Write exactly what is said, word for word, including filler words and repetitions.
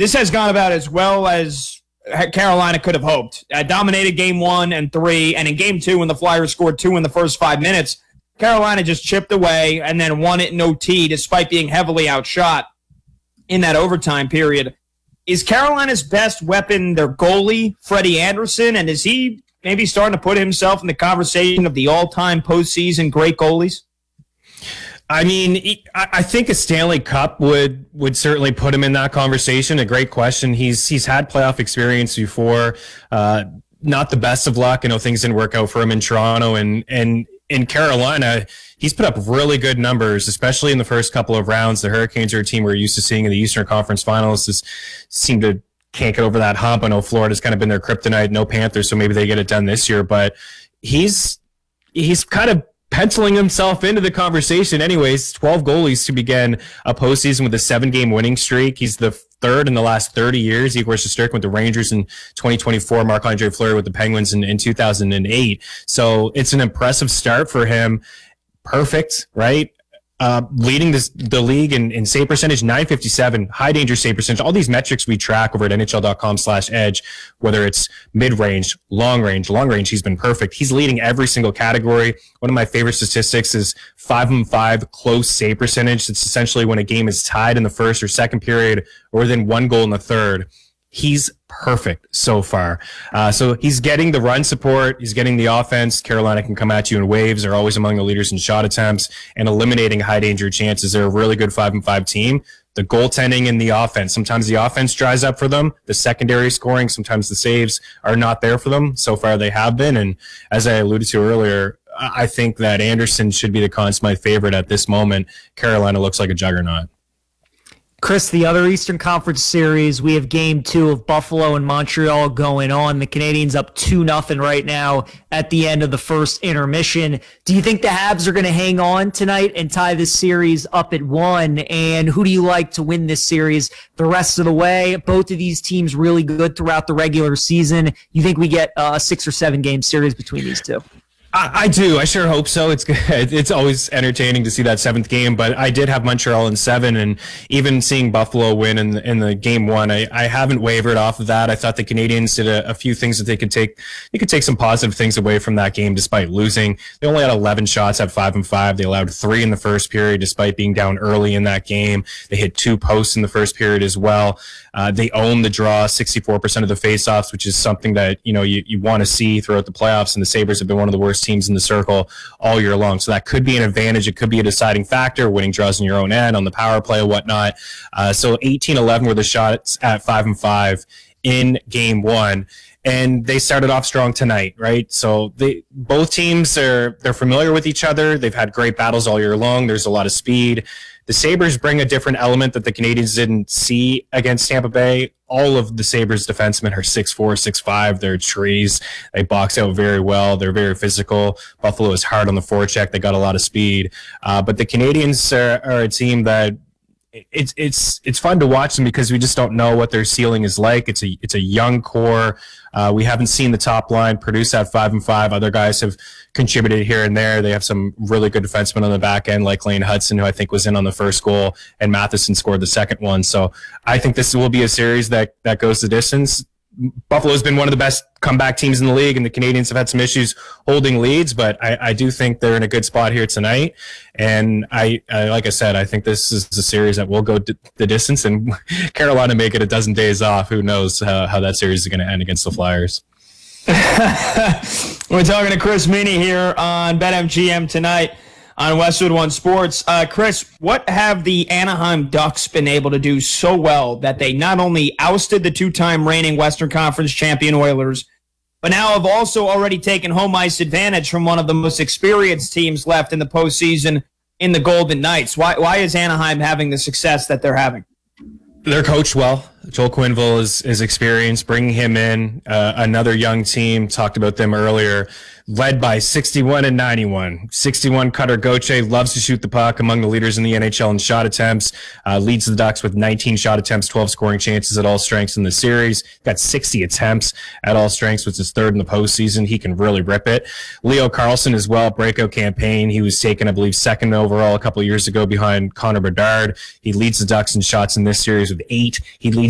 this has gone about as well as Carolina could have hoped. Uh, dominated game one and three, and in game two, when the Flyers scored two in the first five minutes, Carolina just chipped away and then won it in O T despite being heavily outshot in that overtime period. Is Carolina's best weapon their goalie, Freddie Anderson, and is he maybe starting to put himself in the conversation of the all-time postseason great goalies? I mean, I think a Stanley Cup would would certainly put him in that conversation. A great question. He's he's had playoff experience before. Uh, not the best of luck. I know things didn't work out for him in Toronto, and and in Carolina, he's put up really good numbers, especially in the first couple of rounds. The Hurricanes are a team we're used to seeing in the Eastern Conference Finals. Just seem to can't get over that hump. I know Florida's kind of been their kryptonite. No Panthers, so maybe they get it done this year. But he's he's kind of penciling himself into the conversation anyways. twelve goalies to begin a postseason with a seven-game winning streak. He's the third in the last thirty years. Igor Shesterkin with the Rangers in twenty twenty-four, Marc-Andre Fleury with the Penguins in, in two thousand eight. So it's an impressive start for him. Perfect, right? Uh, leading this, the league in, in save percentage, nine fifty-seven, high danger save percentage, all these metrics we track over at N H L dot com slash edge, whether it's mid-range, long range, long range, he's been perfect. He's leading every single category. One of my favorite statistics is five on five close save percentage. It's essentially when a game is tied in the first or second period or within one goal in the third. He's perfect so far. Uh, so he's getting the run support. He's getting the offense. Carolina can come at you in waves. They're always among the leaders in shot attempts and eliminating high danger chances. They're a really good five and five team. The goaltending and the offense. Sometimes the offense dries up for them. The secondary scoring, sometimes the saves are not there for them. So far they have been. And as I alluded to earlier, I think that Anderson should be the Conn Smythe favorite at this moment. Carolina looks like a juggernaut. Chris, the other Eastern Conference series, we have game two of Buffalo and Montreal going on. The Canadiens up two nothing right now at the end of the first intermission. Do you think the Habs are going to hang on tonight and tie this series up at one? And who do you like to win this series the rest of the way? Both of these teams really good throughout the regular season. You think we get a six or seven game series between these two? I, I do. I sure hope so. It's good. It's always entertaining to see that seventh game, but I did have Montreal in seven, and even seeing Buffalo win in the, in the game one, I, I haven't wavered off of that. I thought the Canadiens did a, a few things that they could take. They could take some positive things away from that game, despite losing. They only had eleven shots at five and five. They allowed three in the first period, despite being down early in that game. They hit two posts in the first period as well. Uh, they own the draw, sixty-four percent of the faceoffs, which is something that you know you, you want to see throughout the playoffs. And the Sabres have been one of the worst teams in the circle all year long. So that could be an advantage. It could be a deciding factor, winning draws in your own end on the power play or whatnot. Uh, so eighteen eleven were the shots at five and five in game one. And they started off strong tonight, right? So they both teams are they're familiar with each other. They've had great battles all year long. There's a lot of speed. The Sabres bring a different element that the Canadiens didn't see against Tampa Bay. All of the Sabres defensemen are six four, six five. They're trees. They box out very well. They're very physical. Buffalo is hard on the forecheck. They got a lot of speed. Uh, but the Canadiens are, are a team that it's it's it's fun to watch them because we just don't know what their ceiling is like. It's a it's a young core. Uh, we haven't seen the top line produce at five and five. Other guys have contributed here and there. They have some really good defensemen on the back end, like Lane Hudson, who I think was in on the first goal, and Matheson scored the second one. So I think this will be a series that that goes the distance. Buffalo's been one of the best comeback teams in the league, and the Canadiens have had some issues holding leads, but I, I do think they're in a good spot here tonight. And I, I, like I said, I think this is a series that will go d- the distance, and Carolina make it a dozen days off. Who knows how, how that series is going to end against the Flyers. We're talking to Chris Meany here on BetMGM tonight on Westwood One Sports. Uh, Chris, what have the Anaheim Ducks been able to do so well that they not only ousted the two-time reigning Western Conference champion Oilers, but now have also already taken home ice advantage from one of the most experienced teams left in the postseason in the Golden Knights? Why, why is Anaheim having the success that they're having? They're coached well. Joel Quenneville is, is experienced, bringing him in. Uh, another young team, talked about them earlier, led by sixty-one and ninety-one. sixty-one, Cutter Gauthier loves to shoot the puck, among the leaders in the N H L in shot attempts. Uh, leads the Ducks with nineteen shot attempts, twelve scoring chances at all strengths in the series. Got sixty attempts at all strengths, which is third in the postseason. He can really rip it. Leo Carlsson as well, breakout campaign. He was taken, I believe, second overall a couple of years ago behind Connor Bedard. He leads the Ducks in shots in this series with eight. He leads